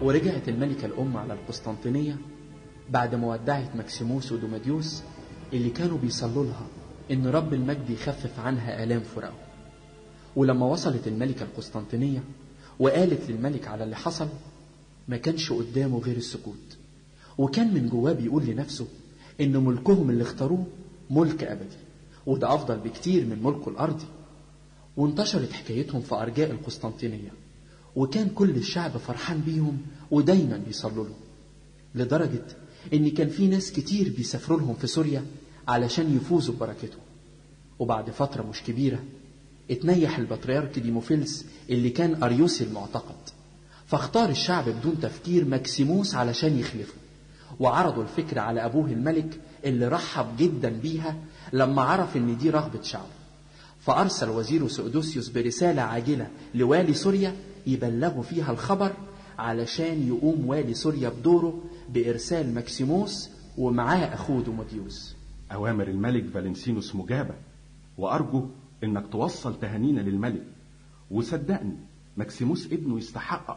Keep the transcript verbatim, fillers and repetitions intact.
ورجعت الملكة الأم على القسطنطينية بعد ما ودعت مكسيموس ودوماديوس اللي كانوا بيصلوا لها إن رب المجد يخفف عنها آلام فراقه. ولما وصلت الملكة القسطنطينية وقالت للملك على اللي حصل، ما كانش قدامه غير السكوت، وكان من جواه بيقول لنفسه إن ملكهم اللي اختاروه ملك أبدي، وده أفضل بكتير من ملكه الأرضي. وانتشرت حكايتهم في أرجاء القسطنطينية، وكان كل الشعب فرحان بيهم ودايما بيصلوا له، لدرجة إن كان في ناس كتير بيسافروا لهم في سوريا علشان يفوزوا ببركتهم. وبعد فترة مش كبيرة اتنيح البطريرك ديموفيلس اللي كان أريوسي المعتقد، فاختار الشعب بدون تفكير مكسيموس علشان يخلفه، وعرضوا الفكرة على أبوه الملك اللي رحب جدا بيها لما عرف إن دي رغبة شعبه. فأرسل وزيره سؤدوسيوس برسالة عاجلة لوالي سوريا يبلغوا فيها الخبر علشان يقوم والي سوريا بدوره بإرسال مكسيموس ومعاه أخوه دوماديوس. أوامر الملك فالنسينوس مجابة، وأرجو إنك توصل تهانينا للملك، وصدقني مكسيموس ابنه يستحق